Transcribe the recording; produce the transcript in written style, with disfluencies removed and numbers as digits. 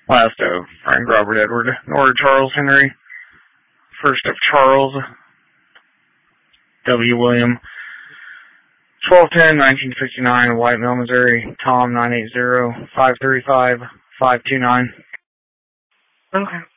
Last of Frank Robert Edward Nora Charles Henry. First of Charles W. William. 12/10/1959, White Mill, Missouri. Tom 980-535-529. Okay.